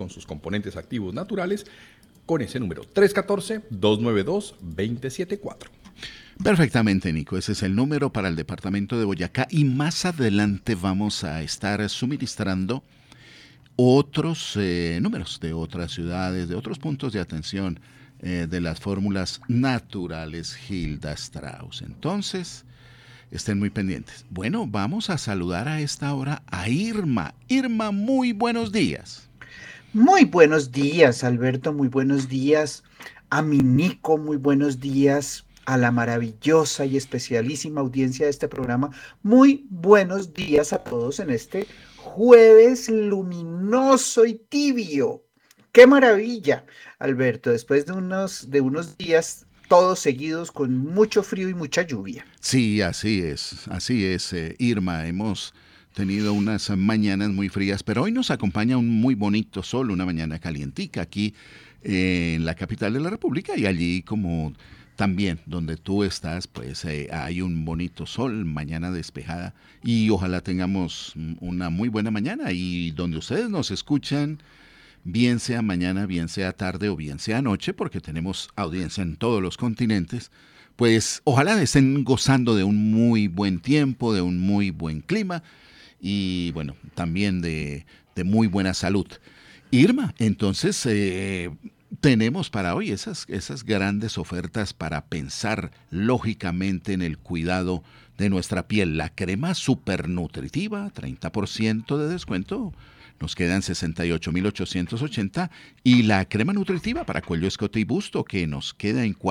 con sus componentes activos naturales con ese número 314-292-2074. Perfectamente, Nico. Ese es el número para el departamento de Boyacá y más adelante vamos a estar suministrando otros números de otras ciudades, de otros puntos de atención de las fórmulas naturales Hilda Strauss. Entonces, estén muy pendientes. Bueno, vamos a saludar a esta hora a Irma. Irma, muy buenos días. Muy buenos días, Alberto, muy buenos días. A mi Nico, muy buenos días. A la maravillosa y especialísima audiencia de este programa, muy buenos días a todos en este jueves luminoso y tibio. ¡Qué maravilla, Alberto! Después de unos días todos seguidos con mucho frío y mucha lluvia. Sí, así es, Irma. Hemos tenido unas mañanas muy frías, pero hoy nos acompaña un muy bonito sol, una mañana calientica aquí en la capital de la República y allí como también donde tú estás, pues hay un bonito sol, mañana despejada y ojalá tengamos una muy buena mañana y donde ustedes nos escuchan, bien sea mañana, bien sea tarde o bien sea noche, porque tenemos audiencia en todos los continentes, pues ojalá estén gozando de un muy buen tiempo, de un muy buen clima y bueno, también de muy buena salud. Irma, entonces tenemos para hoy esas grandes ofertas para pensar lógicamente en el cuidado de nuestra piel. La crema super nutritiva, 30% de descuento. Nos quedan 68.880 y la crema nutritiva para cuello, escote y busto que nos queda en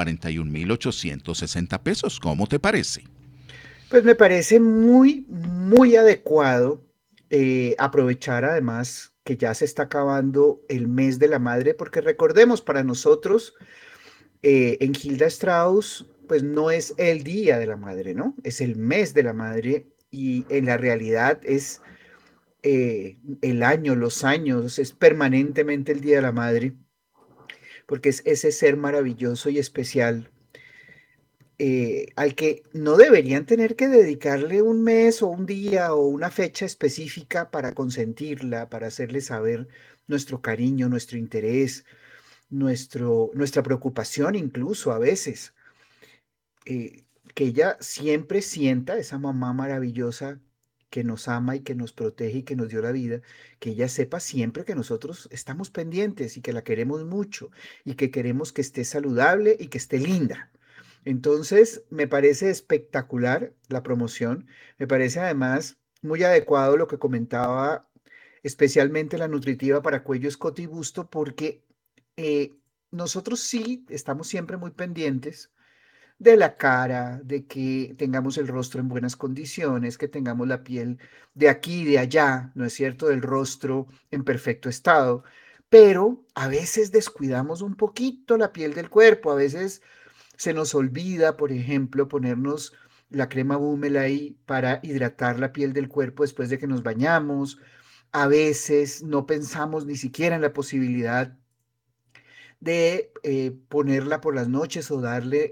41.860 pesos. ¿Cómo te parece? Pues me parece muy, muy adecuado aprovechar además que ya se está acabando el mes de la madre, porque recordemos, para nosotros en Hilda Strauss, pues no es el día de la madre, ¿no? Es el mes de la madre y en la realidad es el año, los años, es permanentemente el día de la madre, porque es ese ser maravilloso y especial al que no deberían tener que dedicarle un mes o un día o una fecha específica para consentirla, para hacerle saber nuestro cariño, nuestro interés, nuestra preocupación incluso a veces. Que ella siempre sienta, esa mamá maravillosa que nos ama y que nos protege y que nos dio la vida, que ella sepa siempre que nosotros estamos pendientes y que la queremos mucho y que queremos que esté saludable y que esté linda. Entonces, me parece espectacular la promoción, me parece además muy adecuado lo que comentaba, especialmente la nutritiva para cuello, escote y busto, porque eh, nosotros sí estamos siempre muy pendientes de la cara, de que tengamos el rostro en buenas condiciones, que tengamos la piel de aquí y de allá, ¿no es cierto?, del rostro en perfecto estado. Pero a veces descuidamos un poquito la piel del cuerpo, a veces se nos olvida, por ejemplo, ponernos la crema Boomerang para hidratar la piel del cuerpo después de que nos bañamos. A veces no pensamos ni siquiera en la posibilidad de ponerla por las noches o darle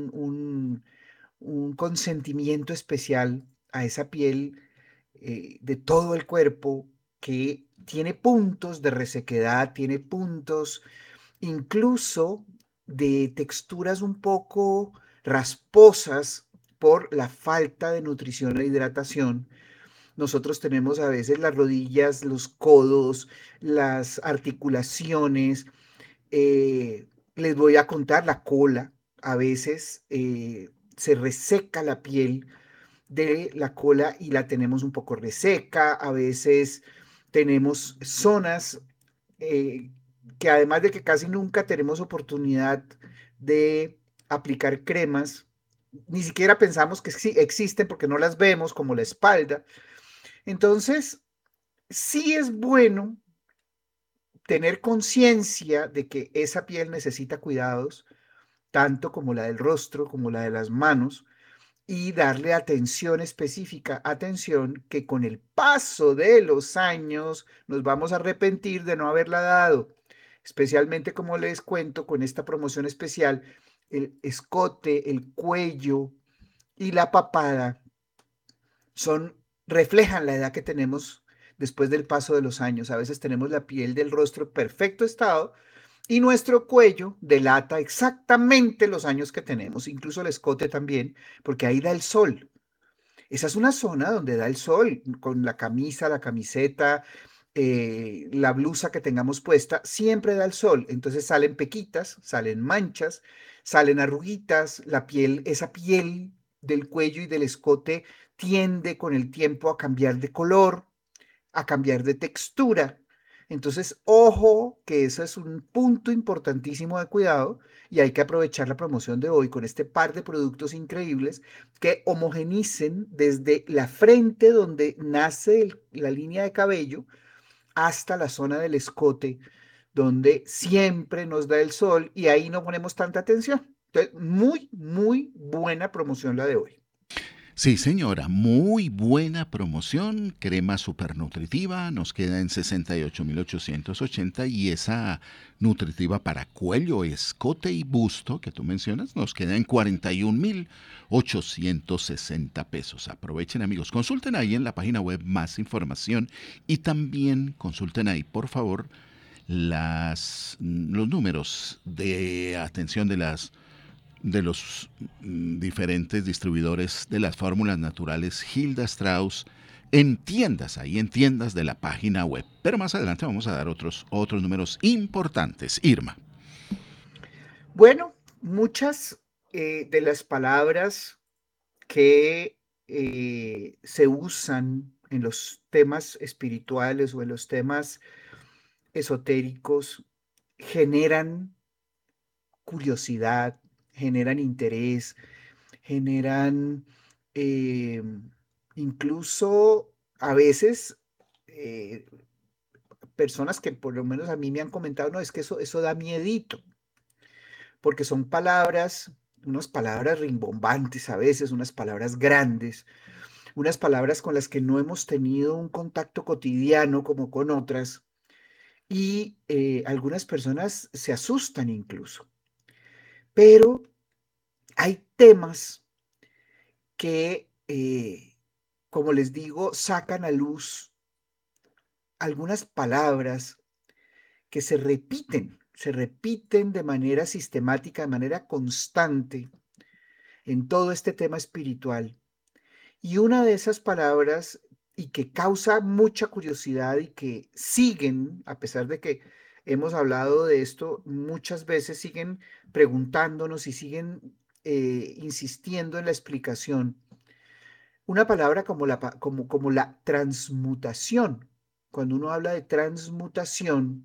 un consentimiento especial a esa piel de todo el cuerpo que tiene puntos de resequedad, tiene puntos incluso de texturas un poco rasposas por la falta de nutrición e hidratación. Nosotros tenemos a veces las rodillas, los codos, las articulaciones, les voy a contar la cola. A veces se reseca la piel de la cola y la tenemos un poco reseca. A veces tenemos zonas eh, que además de que casi nunca tenemos oportunidad de aplicar cremas, ni siquiera pensamos que sí existen porque no las vemos, como la espalda. Entonces, sí es bueno tener conciencia de que esa piel necesita cuidados, tanto como la del rostro, como la de las manos, y darle atención específica, atención que con el paso de los años nos vamos a arrepentir de no haberla dado, especialmente como les cuento con esta promoción especial, el escote, el cuello y la papada son reflejan la edad que tenemos después del paso de los años. A veces tenemos la piel del rostro en perfecto estado y nuestro cuello delata exactamente los años que tenemos, incluso el escote también, porque ahí da el sol. Esa es una zona donde da el sol, con la camisa, la camiseta, la blusa que tengamos puesta, siempre da el sol. Entonces salen pequitas, salen manchas, salen arruguitas, la piel, esa piel del cuello y del escote tiende con el tiempo a cambiar de color, a cambiar de textura. Entonces, ojo, que eso es un punto importantísimo de cuidado y hay que aprovechar la promoción de hoy con este par de productos increíbles que homogenicen desde la frente donde nace la línea de cabello hasta la zona del escote donde siempre nos da el sol y ahí no ponemos tanta atención. Entonces, muy, muy buena promoción la de hoy. Sí, señora, muy buena promoción, crema supernutritiva, nos queda en 68.880 y esa nutritiva para cuello, escote y busto que tú mencionas nos queda en 41.860 pesos. Aprovechen, amigos, consulten ahí en la página web más información y también consulten ahí, por favor, los números de atención de los diferentes distribuidores de las fórmulas naturales Hilda Strauss ahí en tiendas de la página web. Pero más adelante vamos a dar otros números importantes. Irma. Bueno, muchas de las palabras que se usan en los temas espirituales o en los temas esotéricos generan curiosidad, generan interés, generan eh, incluso a veces eh, personas que por lo menos a mí me han comentado, no, es que eso da miedito, porque son palabras, unas palabras rimbombantes a veces, unas palabras grandes, unas palabras con las que no hemos tenido un contacto cotidiano como con otras, y algunas personas se asustan incluso. Pero hay temas que, como les digo, sacan a luz algunas palabras que se repiten de manera sistemática, de manera constante en todo este tema espiritual. Y una de esas palabras, y que causa mucha curiosidad y que siguen, a pesar de que hemos hablado de esto muchas veces, siguen preguntándonos y siguen insistiendo en la explicación. Una palabra como la transmutación. Cuando uno habla de transmutación,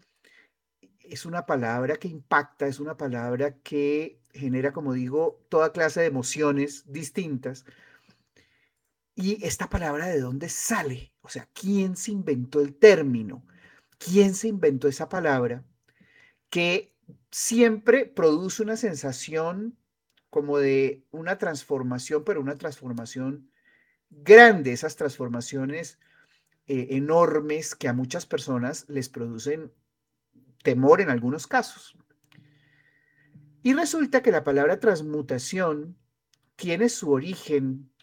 es una palabra que impacta, es una palabra que genera, como digo, toda clase de emociones distintas. ¿Y esta palabra de dónde sale? O sea, ¿quién se inventó el término? ¿Quién se inventó esa palabra que siempre produce una sensación como de una transformación, pero una transformación grande, esas transformaciones enormes que a muchas personas les producen temor en algunos casos? Y resulta que la palabra transmutación tiene su origen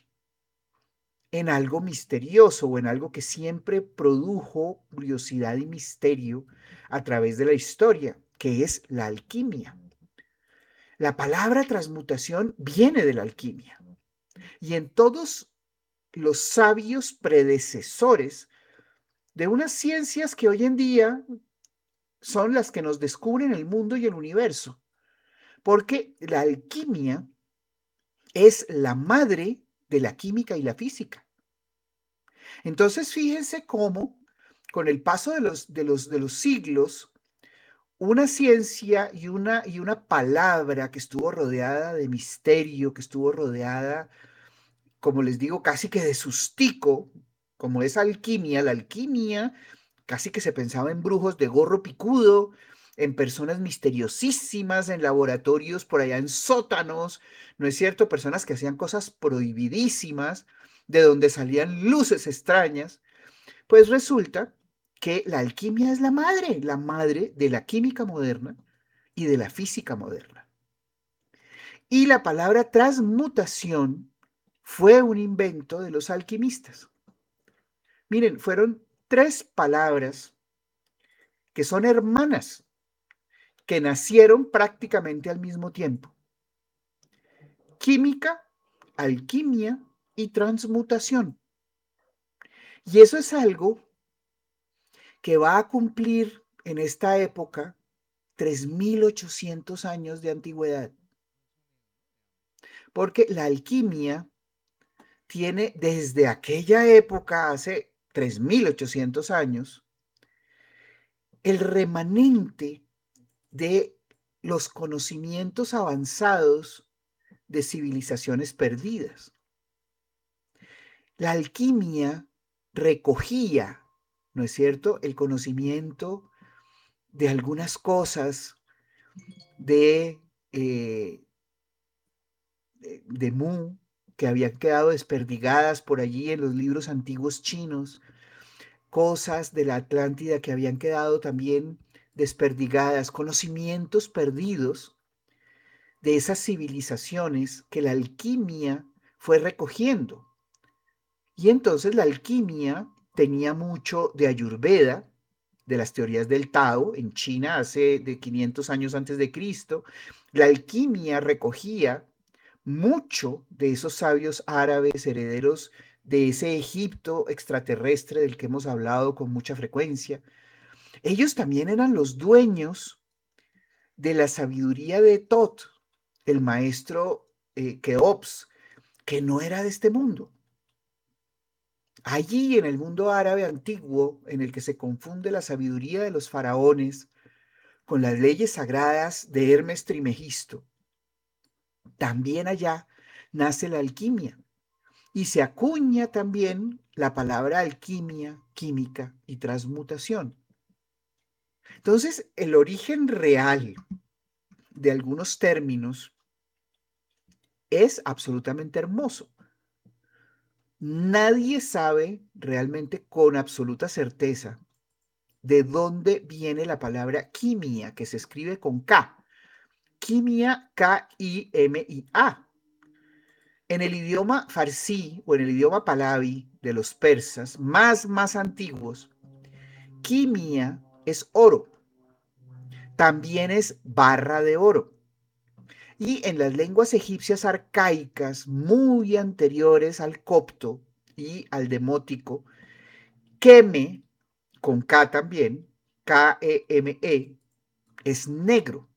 en algo misterioso o en algo que siempre produjo curiosidad y misterio a través de la historia, que es la alquimia. La palabra transmutación viene de la alquimia y en todos los sabios predecesores de unas ciencias que hoy en día son las que nos descubren el mundo y el universo, porque la alquimia es la madre de la química y la física. Entonces, fíjense cómo con el paso de los siglos, una ciencia y una palabra que estuvo rodeada de misterio, que estuvo rodeada, como les digo, casi que de sustico, como es alquimia, la alquimia casi que se pensaba en brujos de gorro picudo, en personas misteriosísimas, en laboratorios por allá en sótanos, ¿no es cierto? Personas que hacían cosas prohibidísimas, de donde salían luces extrañas. Pues resulta que la alquimia es la madre de la química moderna y de la física moderna. Y la palabra transmutación fue un invento de los alquimistas. Miren, fueron tres palabras que son hermanas, que nacieron prácticamente al mismo tiempo. Química, alquimia y transmutación. Y eso es algo que va a cumplir en esta época 3.800 años de antigüedad. Porque la alquimia tiene desde aquella época, hace 3.800 años, el remanente de los conocimientos avanzados de civilizaciones perdidas. La alquimia recogía, ¿no es cierto?, el conocimiento de algunas cosas de, de Mu, que habían quedado desperdigadas por allí en los libros antiguos chinos, cosas de la Atlántida que habían quedado también desperdigadas, conocimientos perdidos de esas civilizaciones que la alquimia fue recogiendo. Y entonces la alquimia tenía mucho de Ayurveda, de las teorías del Tao en China hace de 500 años antes de Cristo. La alquimia recogía mucho de esos sabios árabes herederos de ese Egipto extraterrestre del que hemos hablado con mucha frecuencia. Ellos también eran los dueños de la sabiduría de Tot, el maestro Keops, que no era de este mundo. Allí en el mundo árabe antiguo, en el que se confunde la sabiduría de los faraones con las leyes sagradas de Hermes Trimegisto, también allá nace la alquimia y se acuña también la palabra alquimia, química y transmutación. Entonces, el origen real de algunos términos es absolutamente hermoso. Nadie sabe realmente con absoluta certeza de dónde viene la palabra quimia, que se escribe con K. Quimia, K-I-M-I-A. En el idioma farsí o en el idioma pahlavi de los persas más antiguos, quimia es oro. También es barra de oro. Y en las lenguas egipcias arcaicas muy anteriores al copto y al demótico, keme, con K también, K-E-M-E, es negro.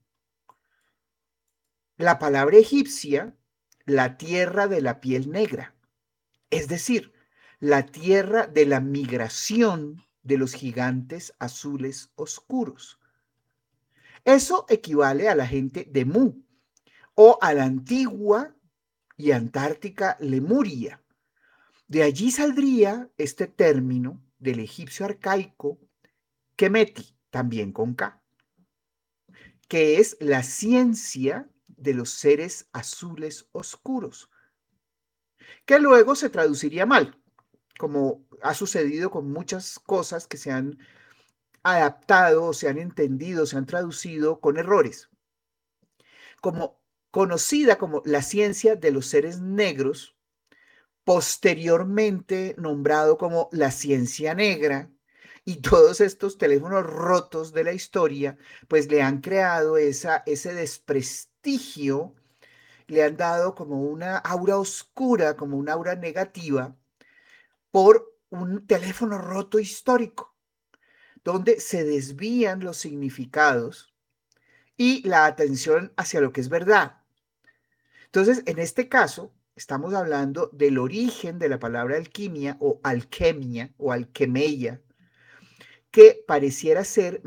La palabra egipcia, la tierra de la piel negra, es decir, la tierra de la migración de los gigantes azules oscuros. Eso equivale a la gente de Mu o a la antigua y antártica Lemuria. De allí saldría este término del egipcio arcaico Kemeti, también con K, que es la ciencia de los seres azules oscuros, que luego se traduciría mal, como ha sucedido con muchas cosas que se han adaptado, se han entendido, se han traducido con errores, como conocida como la ciencia de los seres negros, posteriormente nombrado como la ciencia negra, y todos estos teléfonos rotos de la historia, pues le han creado ese desprestigio, le han dado como una aura oscura, como una aura negativa, por un teléfono roto histórico, donde se desvían los significados y la atención hacia lo que es verdad. Entonces, en este caso, estamos hablando del origen de la palabra alquimia o alquemeia, que pareciera ser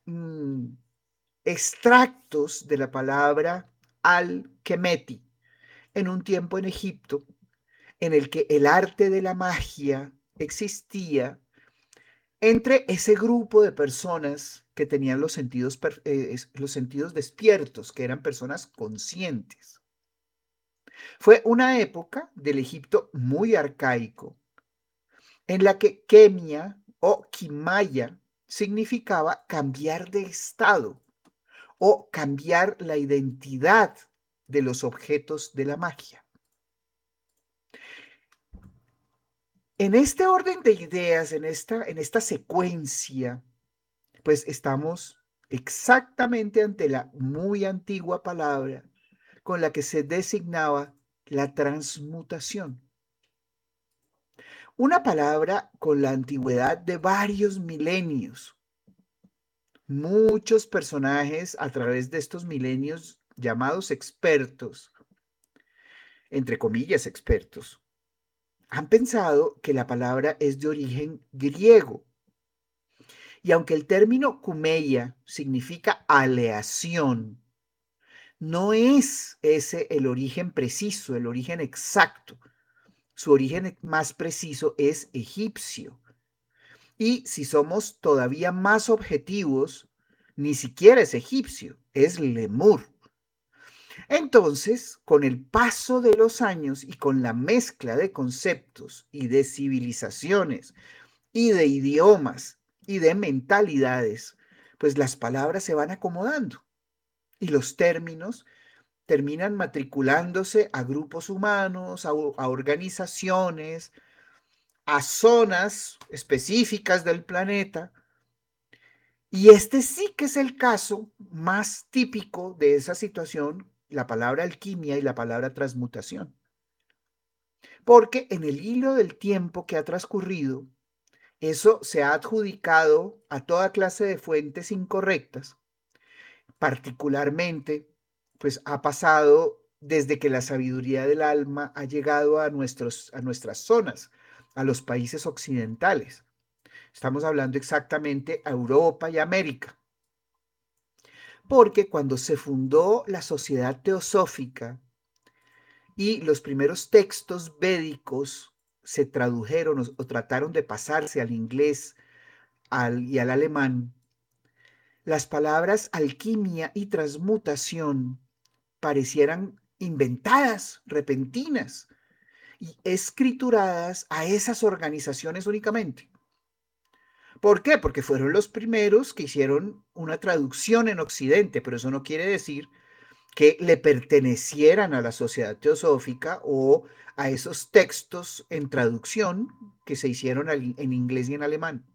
extractos de la palabra alquemeti, en un tiempo en Egipto en el que el arte de la magia existía entre ese grupo de personas que tenían los sentidos despiertos, que eran personas conscientes. Fue una época del Egipto muy arcaico, en la que Kemia o Kimaya significaba cambiar de estado o cambiar la identidad de los objetos de la magia. En este orden de ideas, en esta secuencia, pues estamos exactamente ante la muy antigua palabra con la que se designaba la transmutación. Una palabra con la antigüedad de varios milenios. Muchos personajes a través de estos milenios llamados expertos, entre comillas expertos, han pensado que la palabra es de origen griego. Y aunque el término cumeia significa aleación, no es ese el origen preciso, el origen exacto. Su origen más preciso es egipcio. Y si somos todavía más objetivos, ni siquiera es egipcio, es lemur. Entonces, con el paso de los años y con la mezcla de conceptos y de civilizaciones y de idiomas y de mentalidades, pues las palabras se van acomodando y los términos terminan matriculándose a grupos humanos, a organizaciones, a zonas específicas del planeta. Y este sí que es el caso más típico de esa situación, la palabra alquimia y la palabra transmutación. Porque en el hilo del tiempo que ha transcurrido, eso se ha adjudicado a toda clase de fuentes incorrectas. Particularmente, pues ha pasado desde que la sabiduría del alma ha llegado a nuestras zonas, a los países occidentales. Estamos hablando exactamente a Europa y América. Porque cuando se fundó la sociedad teosófica y los primeros textos védicos se tradujeron o trataron de pasarse al inglés y al alemán, las palabras alquimia y transmutación parecieran inventadas, repentinas y escrituradas a esas organizaciones únicamente. ¿Por qué? Porque fueron los primeros que hicieron una traducción en Occidente, pero eso no quiere decir que le pertenecieran a la sociedad teosófica o a esos textos en traducción que se hicieron en inglés y en alemán.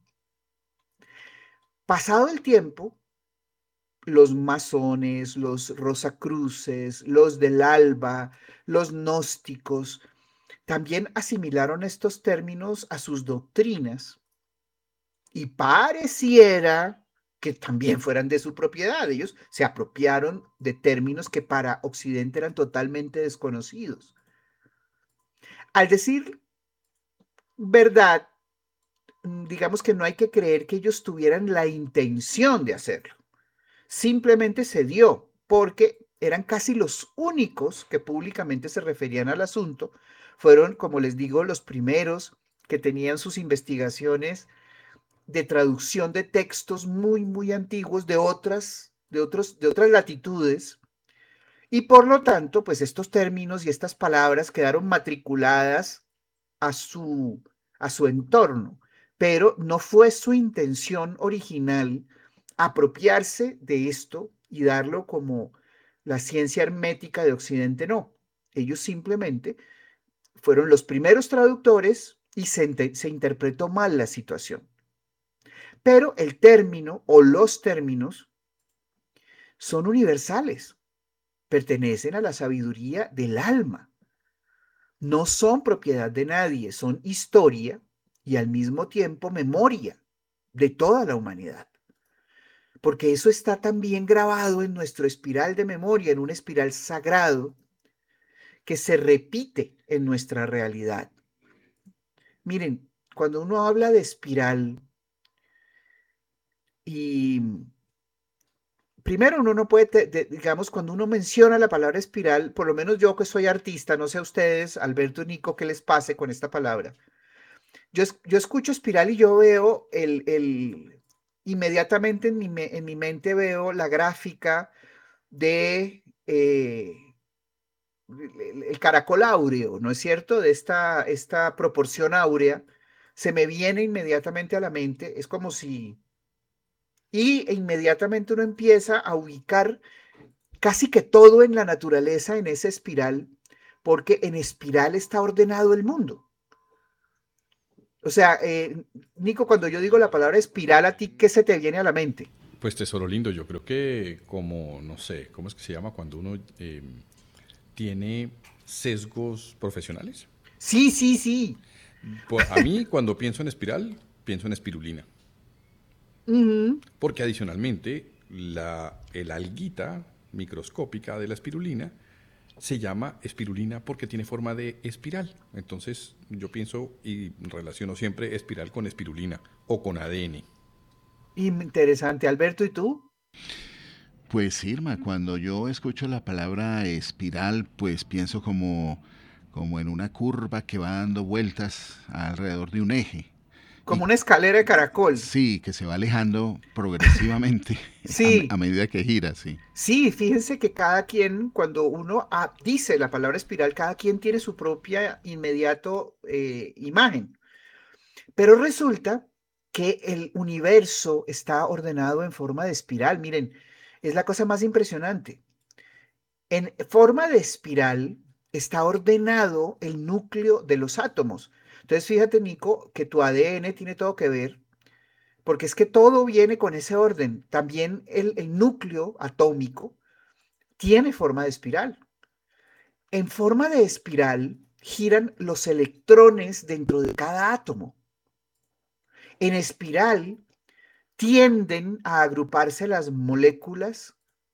Pasado el tiempo, los masones, los rosacruces, los del alba, los gnósticos, también asimilaron estos términos a sus doctrinas y pareciera que también fueran de su propiedad. Ellos se apropiaron de términos que para Occidente eran totalmente desconocidos. Al decir verdad, digamos que no hay que creer que ellos tuvieran la intención de hacerlo. Simplemente se dio porque eran casi los únicos que públicamente se referían al asunto. Fueron, como les digo, los primeros que tenían sus investigaciones de traducción de textos muy, muy antiguos de otras latitudes. Y por lo tanto, pues estos términos y estas palabras quedaron matriculadas a a su entorno, pero no fue su intención original apropiarse de esto y darlo como la ciencia hermética de Occidente, no. Ellos simplemente fueron los primeros traductores y se interpretó mal la situación. Pero el término o los términos son universales, pertenecen a la sabiduría del alma. No son propiedad de nadie, son historia y al mismo tiempo memoria de toda la humanidad. Porque eso está también grabado en nuestro espiral de memoria, en un espiral sagrado que se repite en nuestra realidad. Miren, cuando uno habla de espiral y primero uno no puede, digamos, cuando uno menciona la palabra espiral, por lo menos yo que soy artista, no sé a ustedes, Alberto y Nico, qué les pase con esta palabra. Yo escucho espiral y yo veo inmediatamente en mi mente veo la gráfica de el caracol áureo, ¿no es cierto? De esta proporción áurea, se me viene inmediatamente a la mente, es como si... Y inmediatamente uno empieza a ubicar casi que todo en la naturaleza, en esa espiral, porque en espiral está ordenado el mundo. O sea, Nico, cuando yo digo la palabra espiral, ¿a ti qué se te viene a la mente? Pues tesoro lindo, yo creo que como, no sé, ¿cómo es que se llama cuando uno tiene sesgos profesionales? Sí, sí, sí. A mí cuando pienso en espiral, pienso en espirulina. Ujú. Porque adicionalmente el alguita microscópica de la espirulina se llama espirulina porque tiene forma de espiral. Entonces yo pienso y relaciono siempre espiral con espirulina o con ADN. Interesante. Alberto, ¿y tú? Pues Irma, cuando yo escucho la palabra espiral, pues pienso como en una curva que va dando vueltas alrededor de un eje. Como Y una escalera de caracol. sí, que se va alejando progresivamente a Sí, medida que gira, sí. sí, fíjense que cada quien, cuando uno dice la palabra espiral, cada quien tiene su propia inmediato imagen. Pero resulta que el universo está ordenado en forma de espiral. Miren, es la cosa más impresionante. En forma de espiral está ordenado el núcleo de los átomos. Entonces, fíjate, Nico, que tu ADN tiene todo que ver, porque es que todo viene con ese orden. También el núcleo atómico tiene forma de espiral. En forma de espiral giran los electrones dentro de cada átomo. En espiral tienden a agruparse las moléculas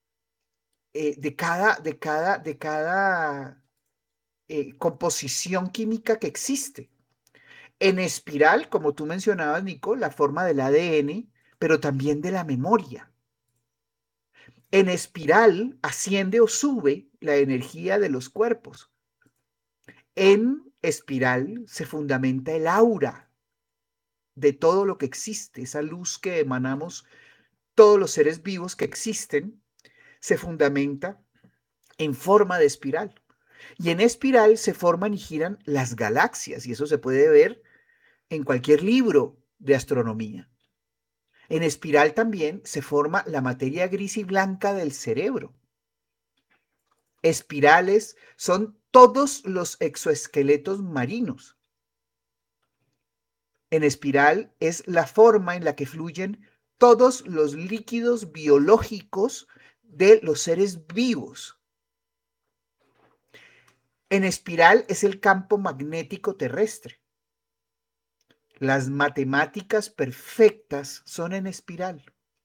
de cada composición química que existe. En espiral, como tú mencionabas, Nico, la forma del ADN, pero también de la memoria. En espiral asciende o sube la energía de los cuerpos. En espiral se fundamenta el aura de todo lo que existe, esa luz que emanamos todos los seres vivos que existen, se fundamenta en forma de espiral. Y en espiral se forman y giran las galaxias, y eso se puede ver en cualquier libro de astronomía. En espiral también se forma la materia gris y blanca del cerebro. Espirales son todos los exoesqueletos marinos. En espiral es la forma en la que fluyen todos los líquidos biológicos de los seres vivos. En espiral es el campo magnético terrestre. Las matemáticas perfectas son en espiral.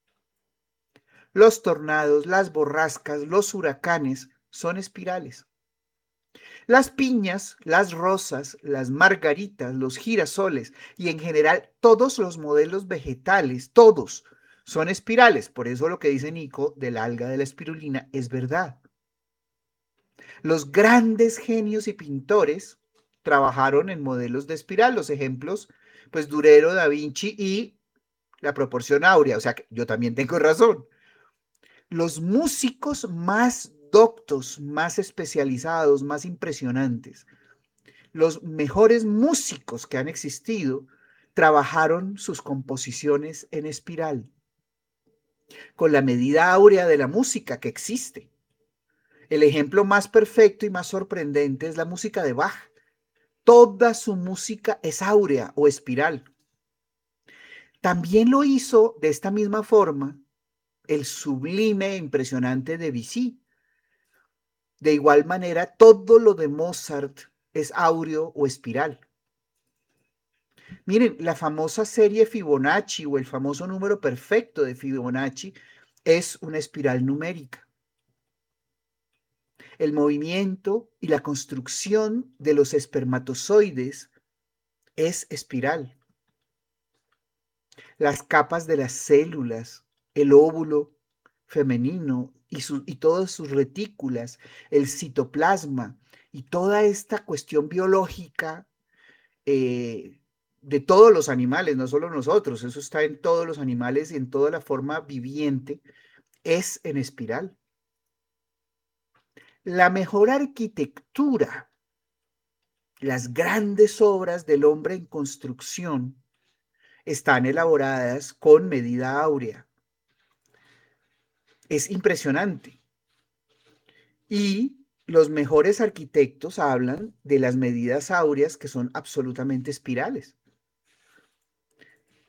Los tornados, las borrascas, los huracanes son espirales. Las piñas, las rosas, las margaritas, los girasoles y en general todos los modelos vegetales, todos son espirales. Por eso lo que dice Nico del alga de la espirulina es verdad. Los grandes genios y pintores trabajaron en modelos de espiral. Los ejemplos, pues Durero, Da Vinci y la proporción áurea. O sea, que yo también tengo razón. Los músicos más doctos, más especializados, más impresionantes, los mejores músicos que han existido, trabajaron sus composiciones en espiral, con la medida áurea de la música que existe. El ejemplo más perfecto y más sorprendente es la música de Bach. Toda su música es áurea o espiral. También lo hizo de esta misma forma el sublime e impresionante Debussy. De igual manera, todo lo de Mozart es áureo o espiral. Miren, la famosa serie Fibonacci o el famoso número perfecto de Fibonacci es una espiral numérica. El movimiento y la construcción de los espermatozoides es espiral. Las capas de las células, el óvulo femenino y todas sus retículas, el citoplasma y toda esta cuestión biológica eh, de todos los animales, no solo nosotros, eso está en todos los animales y en toda la forma viviente, es en espiral. La mejor arquitectura, las grandes obras del hombre en construcción, están elaboradas con medida áurea. Es impresionante. Y los mejores arquitectos hablan de las medidas áureas que son absolutamente espirales.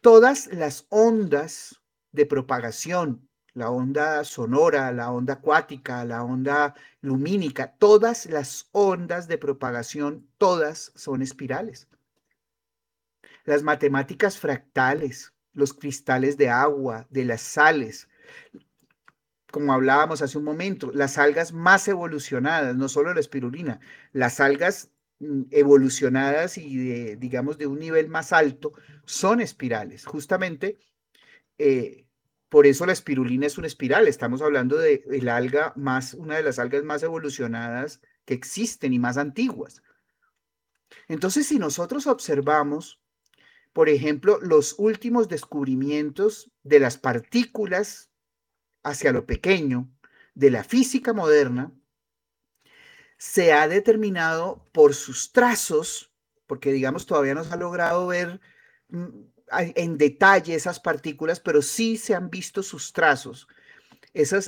Todas las ondas de propagación, la onda sonora, la onda acuática, la onda lumínica, todas las ondas de propagación, todas son espirales. Las matemáticas fractales, los cristales de agua, de las sales, como hablábamos hace un momento, las algas más evolucionadas, no solo la espirulina, las algas evolucionadas y digamos, de un nivel más alto, son espirales. Justamente por eso la espirulina es una espiral. Estamos hablando de una de las algas más evolucionadas que existen y más antiguas. Entonces, si nosotros observamos, por ejemplo, los últimos descubrimientos de las partículas hacia lo pequeño de la física moderna, se ha determinado por sus trazos, porque digamos todavía no se ha logrado ver en detalle esas partículas, pero sí se han visto sus trazos, esas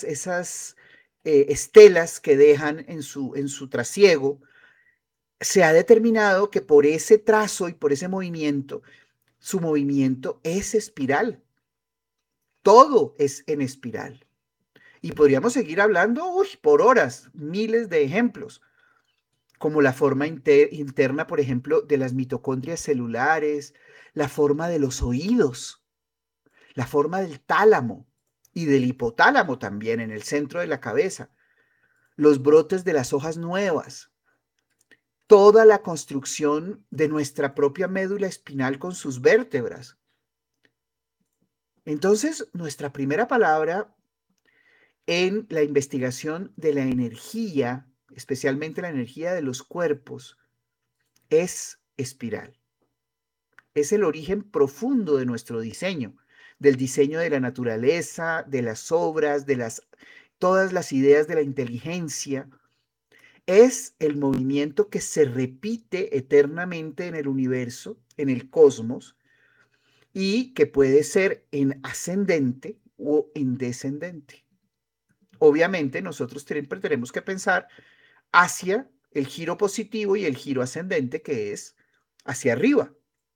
estelas que dejan en su trasiego. Se ha determinado que por ese trazo y por ese movimiento, su movimiento es espiral. Todo es en espiral. Y podríamos seguir hablando por horas, miles de ejemplos, como la forma interna, por ejemplo, de las mitocondrias celulares, la forma de los oídos, la forma del tálamo y del hipotálamo también en el centro de la cabeza, los brotes de las hojas nuevas, toda la construcción de nuestra propia médula espinal con sus vértebras. Entonces, nuestra primera palabra en la investigación de la energía, especialmente la energía de los cuerpos, es espiral. Es el origen profundo de nuestro diseño, del diseño de la naturaleza, de las obras, todas las ideas de la inteligencia. Es el movimiento que se repite eternamente en el universo, en el cosmos, y que puede ser en ascendente o en descendente. Obviamente nosotros siempre tenemos que pensar hacia el giro positivo y el giro ascendente, que es hacia arriba.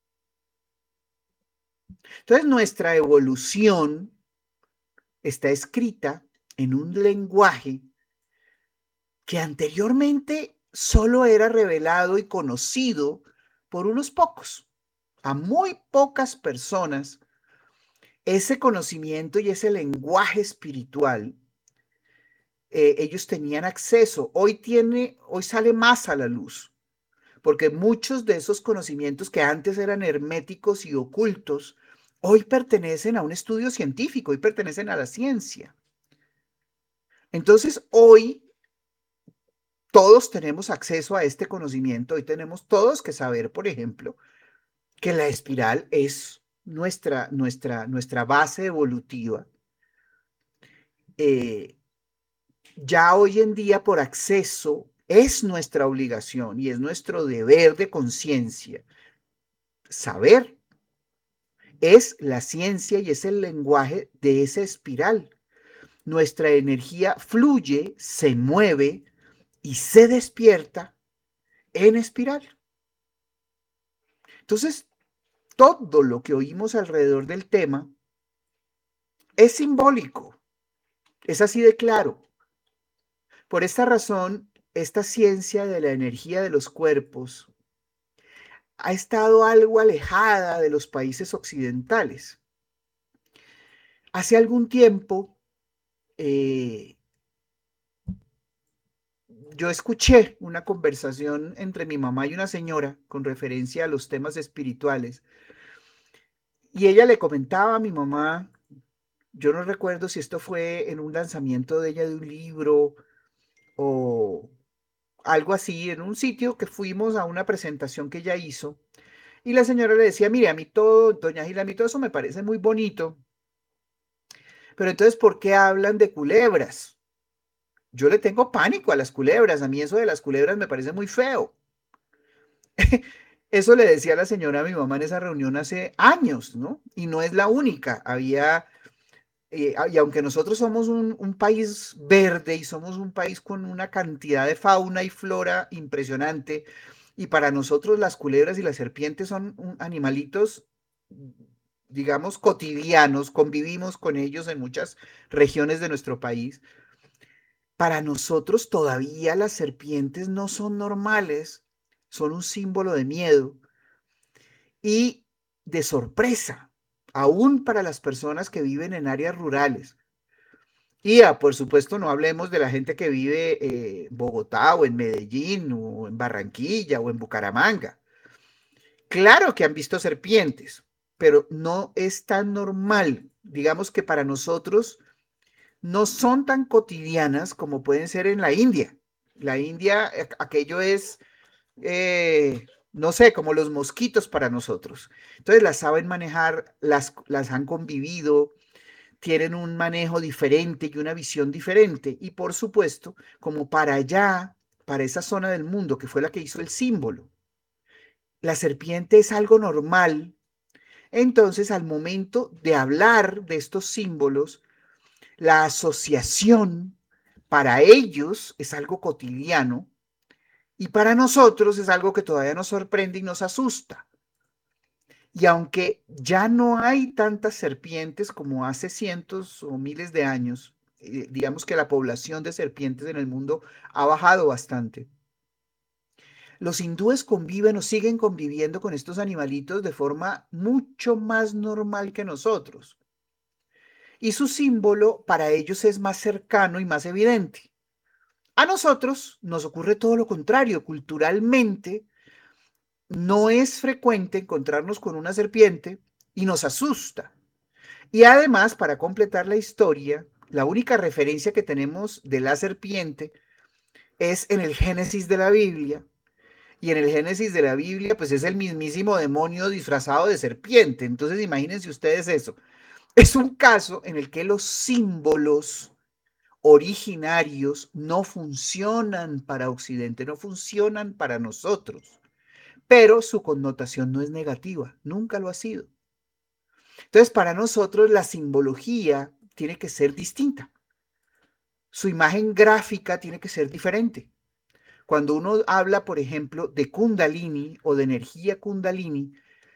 Entonces nuestra evolución está escrita en un lenguaje que anteriormente solo era revelado y conocido por unos pocos. A muy pocas personas ese conocimiento y ese lenguaje espiritual ellos tenían acceso. Hoy sale más a la luz, porque muchos de esos conocimientos que antes eran herméticos y ocultos, hoy pertenecen a un estudio científico, hoy pertenecen a la ciencia. Entonces, hoy todos tenemos acceso a este conocimiento, hoy tenemos todos que saber, por ejemplo, que la espiral es nuestra base evolutiva. Ya hoy en día, por acceso, es nuestra obligación y es nuestro deber de conciencia saber. Es la ciencia y es el lenguaje de esa espiral. Nuestra energía fluye, se mueve y se despierta en espiral. Entonces, todo lo que oímos alrededor del tema es simbólico, es así de claro. Por esta razón, esta ciencia de la energía de los cuerpos ha estado algo alejada de los países occidentales. Hace algún tiempo, yo escuché una conversación entre mi mamá y una señora con referencia a los temas espirituales, y ella le comentaba a mi mamá, yo no recuerdo si esto fue en un lanzamiento de ella de un libro o algo así, en un sitio que fuimos a una presentación que ella hizo, y la señora le decía, mire, a mí todo, doña Gila, a mí todo eso me parece muy bonito, pero entonces, ¿por qué hablan de culebras? Yo le tengo pánico a las culebras, a mí eso de las culebras me parece muy feo. Eso le decía la señora a mi mamá en esa reunión hace años, ¿no? Y no es la única. Y aunque nosotros somos un país verde y somos un país con una cantidad de fauna y flora impresionante, y para nosotros las culebras y las serpientes son animalitos digamos, cotidianos, convivimos con ellos en muchas regiones de nuestro país. Para nosotros todavía las serpientes no son normales, son un símbolo de miedo y de sorpresa, aún para las personas que viven en áreas rurales. Y por supuesto, no hablemos de la gente que vive en Bogotá o en Medellín o en Barranquilla o en Bucaramanga. Claro que han visto serpientes, pero no es tan normal. Digamos que para nosotros no son tan cotidianas como pueden ser en la India. La India, aquello es, no sé, como los mosquitos para nosotros. Entonces las saben manejar, las han convivido, tienen un manejo diferente y una visión diferente. Y por supuesto, como para allá, para esa zona del mundo que fue la que hizo el símbolo, la serpiente es algo normal. Entonces, al momento de hablar de estos símbolos, la asociación para ellos es algo cotidiano y para nosotros es algo que todavía nos sorprende y nos asusta. Y aunque ya no hay tantas serpientes como hace cientos o miles de años, digamos que la población de serpientes en el mundo ha bajado bastante. Los hindúes conviven o siguen conviviendo con estos animalitos de forma mucho más normal que nosotros. Y su símbolo para ellos es más cercano y más evidente. A nosotros nos ocurre todo lo contrario. Culturalmente no es frecuente encontrarnos con una serpiente y nos asusta. Y además, para completar la historia, la única referencia que tenemos de la serpiente es en el Génesis de la Biblia. Y en el Génesis de la Biblia, pues es el mismísimo demonio disfrazado de serpiente. Entonces, imagínense ustedes eso. Es un caso en el que los símbolos originarios no funcionan para Occidente, no funcionan para nosotros, pero su connotación no es negativa, nunca lo ha sido. Entonces, para nosotros la simbología tiene que ser distinta. Su imagen gráfica tiene que ser diferente. Cuando uno habla, por ejemplo, de Kundalini o de energía Kundalini,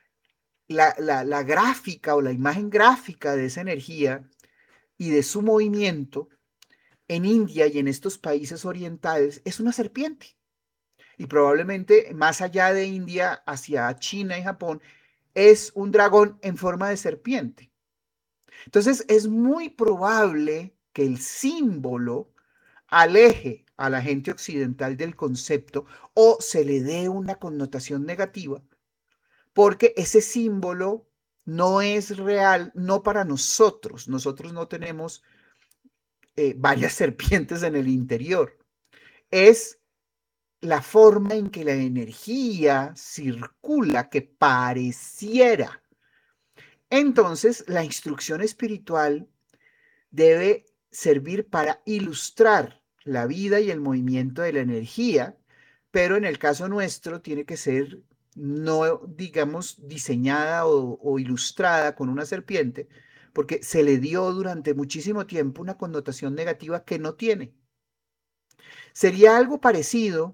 la gráfica o la imagen gráfica de esa energía y de su movimiento en India y en estos países orientales es una serpiente. Y probablemente más allá de India, hacia China y Japón, es un dragón en forma de serpiente. Entonces es muy probable que el símbolo aleje a la gente occidental del concepto o se le dé una connotación negativa, porque ese símbolo no es real, no para nosotros. Nosotros no tenemos varias serpientes en el interior. Es la forma en que la energía circula que pareciera. Entonces, la instrucción espiritual debe servir para ilustrar la vida y el movimiento de la energía, pero en el caso nuestro tiene que ser no, digamos, diseñada o ilustrada con una serpiente, porque se le dio durante muchísimo tiempo una connotación negativa que no tiene. Sería algo parecido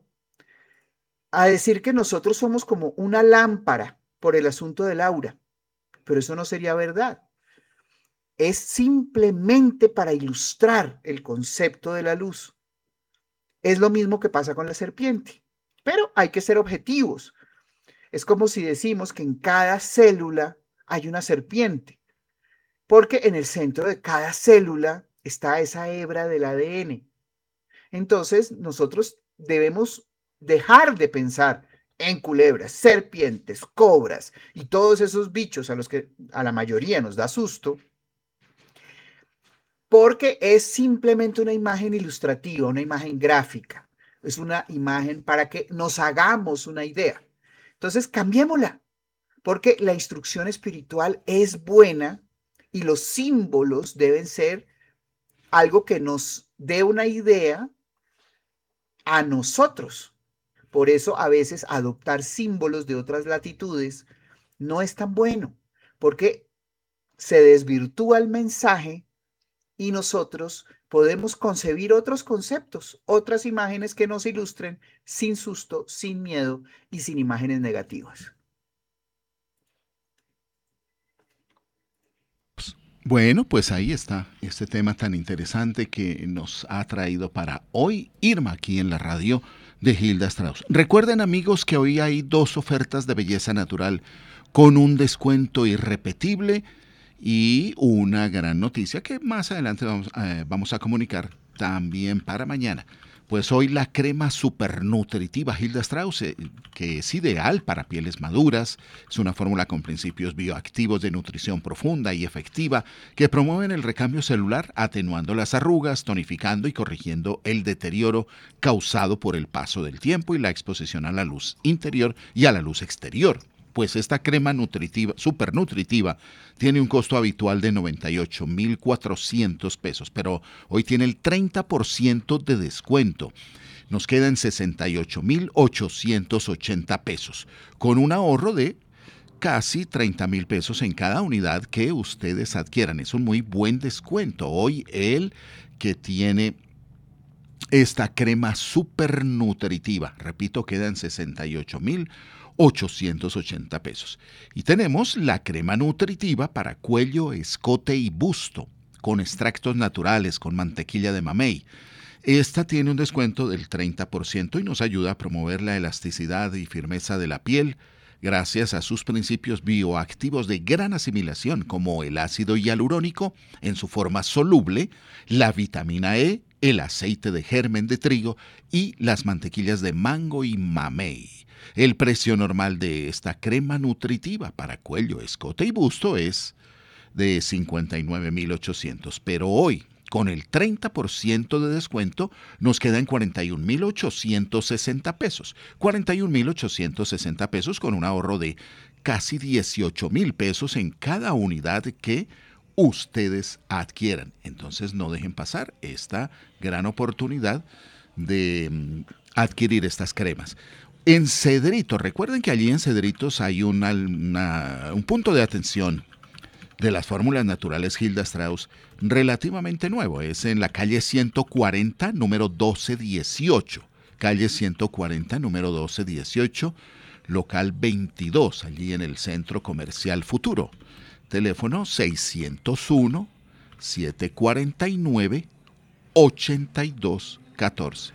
a decir que nosotros somos como una lámpara por el asunto del aura, pero eso no sería verdad. Es simplemente para ilustrar el concepto de la luz. Es lo mismo que pasa con la serpiente, pero hay que ser objetivos. Es como si decimos que en cada célula hay una serpiente, porque en el centro de cada célula está esa hebra del ADN. Entonces, nosotros debemos dejar de pensar en culebras, serpientes, cobras y todos esos bichos a los que a la mayoría nos da susto, porque es simplemente una imagen ilustrativa, una imagen gráfica. Es una imagen para que nos hagamos una idea. Entonces, cambiémosla, porque la instrucción espiritual es buena y los símbolos deben ser algo que nos dé una idea a nosotros. Por eso a veces adoptar símbolos de otras latitudes no es tan bueno, porque se desvirtúa el mensaje y nosotros podemos concebir otros conceptos, otras imágenes que nos ilustren sin susto, sin miedo y sin imágenes negativas. Bueno, pues ahí está este tema tan interesante que nos ha traído para hoy Irma aquí en la radio de Hilda Strauss. Recuerden amigos que hoy hay dos ofertas de belleza natural con un descuento irrepetible y una gran noticia que más adelante vamos a comunicar también para mañana. Pues hoy la crema super nutritiva Hilda Strauss, que es ideal para pieles maduras, es una fórmula con principios bioactivos de nutrición profunda y efectiva que promueven el recambio celular, atenuando las arrugas, tonificando y corrigiendo el deterioro causado por el paso del tiempo y la exposición a la luz interior y a la luz exterior. Pues esta crema nutritiva, super nutritiva, tiene un costo habitual de 98,400 pesos, pero hoy tiene el 30% de descuento. Nos quedan 68,880 pesos, con un ahorro de casi 30,000 pesos en cada unidad que ustedes adquieran. Es un muy buen descuento. Hoy el que tiene esta crema super nutritiva, repito, quedan 68,880 pesos. Y tenemos la crema nutritiva para cuello, escote y busto, con extractos naturales, con mantequilla de mamey. Esta tiene un descuento del 30% y nos ayuda a promover la elasticidad y firmeza de la piel gracias a sus principios bioactivos de gran asimilación como el ácido hialurónico en su forma soluble, la vitamina E, el aceite de germen de trigo y las mantequillas de mango y mamey. El precio normal de esta crema nutritiva para cuello, escote y busto es de 59,800, pero hoy, con el 30% de descuento, nos queda en 41,860 pesos. 41,860 pesos con un ahorro de casi 18,000 pesos en cada unidad que ustedes adquieran. Entonces no dejen pasar esta gran oportunidad de adquirir estas cremas. En Cedritos, recuerden que allí en Cedritos hay un punto de atención de las fórmulas naturales Hilda Strauss relativamente nuevo. Es en la calle 140, número 1218. Calle 140, número 1218, local 22, allí en el Centro Comercial Futuro. Teléfono 601-749-8214.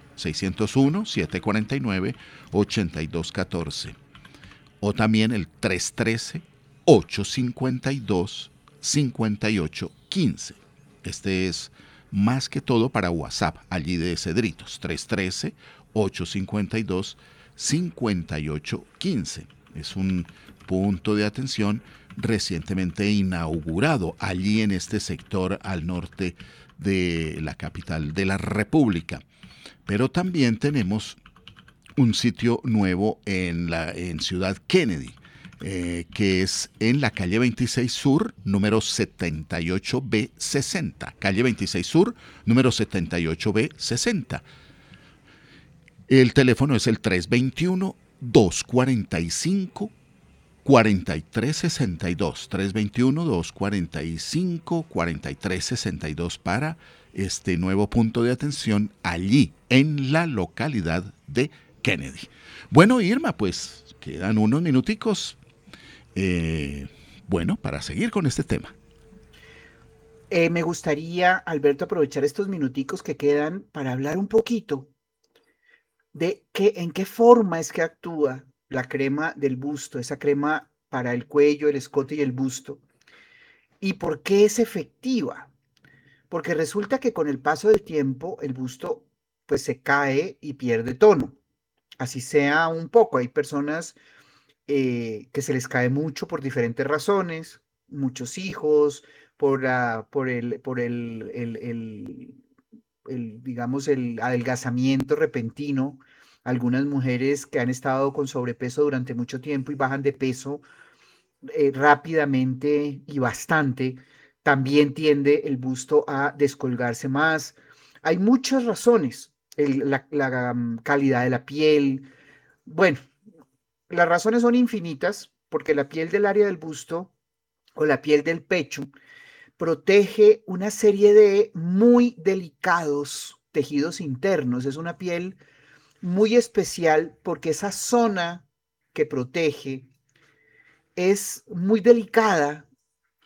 601-749-8214. O también el 313-852-5815. Este es más que todo para WhatsApp, allí de Cedritos. 313-852-5815. Es un punto de atención recientemente inaugurado allí en este sector al norte de la capital de la República. Pero también tenemos un sitio nuevo en Ciudad Kennedy, que es en la calle 26 Sur, número 78B60. Calle 26 Sur, número 78B60. El teléfono es el 321-245-4362. 321-245-4362 para este nuevo punto de atención allí en la localidad de Kennedy. Bueno, Irma, pues quedan unos minuticos, para seguir con este tema. Me gustaría, Alberto, aprovechar estos minuticos que quedan para hablar un poquito de en qué forma es que actúa la crema del busto, esa crema para el cuello, el escote y el busto, y por qué es efectiva. Porque resulta que con el paso del tiempo el busto pues se cae y pierde tono. Así sea un poco. Hay personas que se les cae mucho por diferentes razones, muchos hijos, digamos, el adelgazamiento repentino. Algunas mujeres que han estado con sobrepeso durante mucho tiempo y bajan de peso rápidamente y bastante, también tiende el busto a descolgarse más. Hay muchas razones, la calidad de la piel. Bueno, las razones son infinitas porque la piel del área del busto o la piel del pecho protege una serie de muy delicados tejidos internos. Es una piel muy especial porque esa zona que protege es muy delicada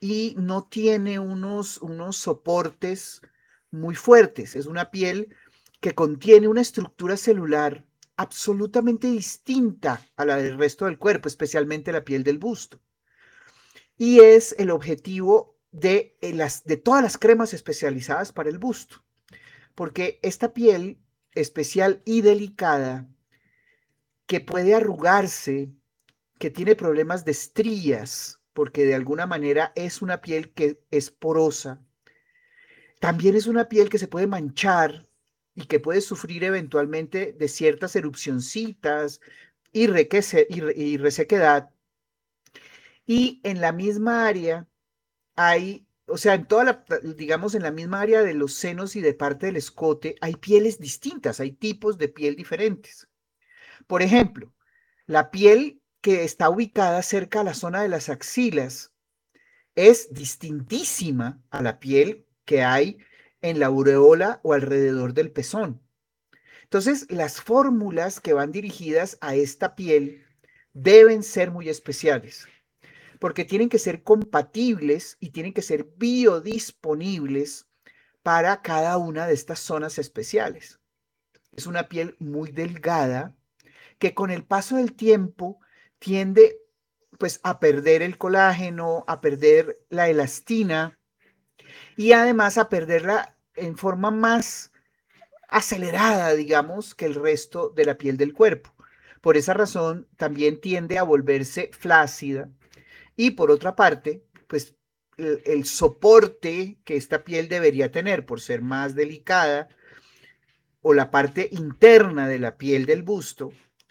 y no tiene unos soportes muy fuertes. Es una piel que contiene una estructura celular absolutamente distinta a la del resto del cuerpo, especialmente la piel del busto. Y es el objetivo de todas las cremas especializadas para el busto, porque esta piel especial y delicada que puede arrugarse, que tiene problemas de estrías, porque de alguna manera es una piel que es porosa, también es una piel que se puede manchar y que puede sufrir eventualmente de ciertas erupcioncitas y resequedad. Y en la misma área hay, o sea, digamos, en la misma área de los senos y de parte del escote, hay pieles distintas, hay tipos de piel diferentes. Por ejemplo, la piel que está ubicada cerca a la zona de las axilas es distintísima a la piel que hay en la aureola o alrededor del pezón. Entonces, las fórmulas que van dirigidas a esta piel deben ser muy especiales, porque tienen que ser compatibles y tienen que ser biodisponibles para cada una de estas zonas especiales. Es una piel muy delgada que con el paso del tiempo tiende pues a perder el colágeno, a perder la elastina y además a perderla en forma más acelerada, digamos, que el resto de la piel del cuerpo. Por esa razón también tiende a volverse flácida y por otra parte, pues el soporte que esta piel debería tener por ser más delicada o la parte interna de la piel del busto,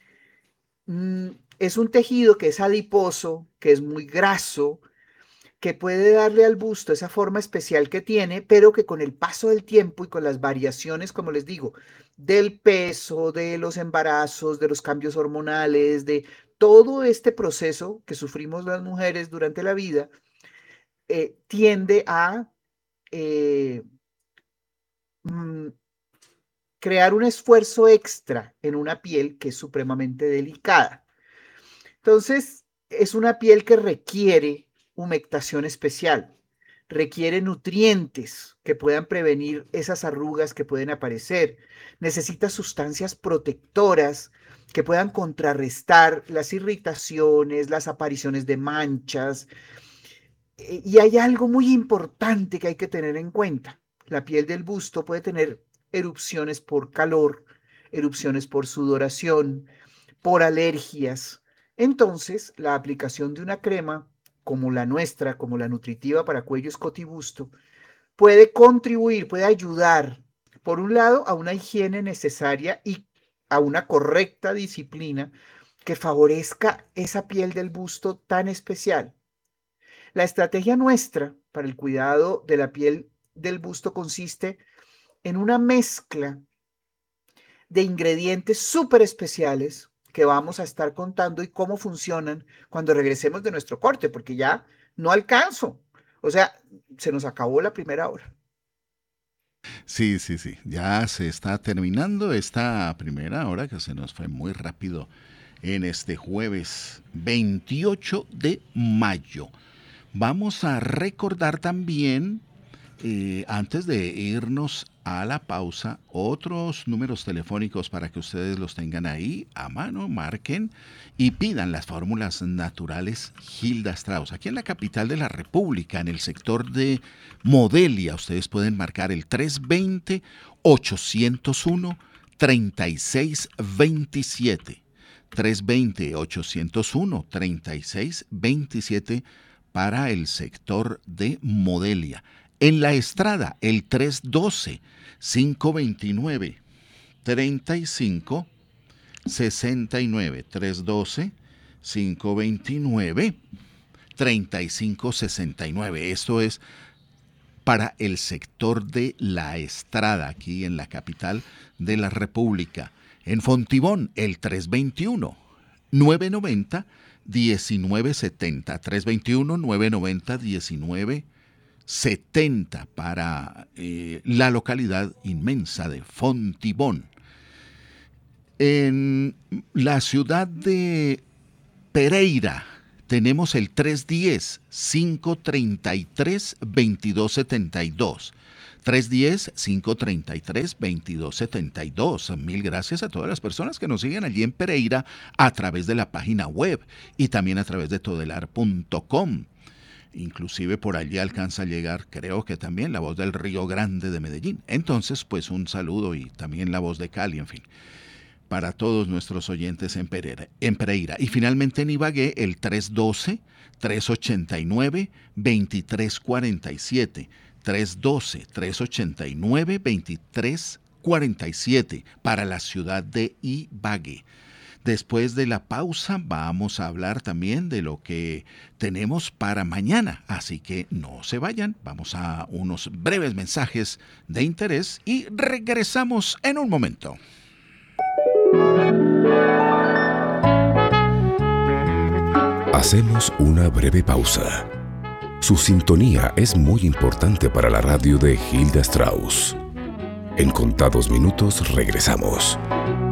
es un tejido que es adiposo, que es muy graso, que puede darle al busto esa forma especial que tiene, pero que con el paso del tiempo y con las variaciones, como les digo, del peso, de los embarazos, de los cambios hormonales, de todo este proceso que sufrimos las mujeres durante la vida, tiende a eh, mm, crear un esfuerzo extra en una piel que es supremamente delicada. Entonces, es una piel que requiere humectación especial, requiere nutrientes que puedan prevenir esas arrugas que pueden aparecer, necesita sustancias protectoras que puedan contrarrestar las irritaciones, las apariciones de manchas. Y hay algo muy importante que hay que tener en cuenta. La piel del busto puede tener erupciones por calor, erupciones por sudoración, por alergias. Entonces, la aplicación de una crema como la nuestra, como la nutritiva para cuello, escote y busto, puede contribuir, puede ayudar, por un lado, a una higiene necesaria y a una correcta disciplina que favorezca esa piel del busto tan especial. La estrategia nuestra para el cuidado de la piel del busto consiste en una mezcla de ingredientes súper especiales que vamos a estar contando y cómo funcionan cuando regresemos de nuestro corte, porque ya no alcanzo. O sea, se nos acabó la primera hora. Sí, sí, sí. Ya se está terminando esta primera hora que se nos fue muy rápido en este jueves 28 de mayo. Vamos a recordar también, antes de irnos a la pausa, otros números telefónicos para que ustedes los tengan ahí a mano, marquen y pidan las fórmulas naturales Hilda Strauss. Aquí en la capital de la República, en el sector de Modelia, ustedes pueden marcar el 320-801-3627. 320-801-3627 para el sector de Modelia. En La Estrada, el 312-529-3569. 312-529-3569. Esto es para el sector de La Estrada, aquí en la capital de la República. En Fontibón, el 321-990-1970. 321-990-1970 para la localidad inmensa de Fontibón. En la ciudad de Pereira tenemos el 310-533-2272. 310-533-2272. Mil gracias a todas las personas que nos siguen allí en Pereira a través de la página web y también a través de todelar.com. Inclusive por allí alcanza a llegar, creo que también, la voz del Río Grande de Medellín. Entonces, pues un saludo, y también la voz de Cali, en fin, para todos nuestros oyentes en Pereira. Y finalmente en Ibagué, el 312-389-2347. 312-389-2347 para la ciudad de Ibagué. Después de la pausa vamos a hablar también de lo que tenemos para mañana, así que no se vayan, vamos a unos breves mensajes de interés y regresamos en un momento. Hacemos una breve pausa. Su sintonía es muy importante para la radio de Hilda Strauss. En contados minutos regresamos.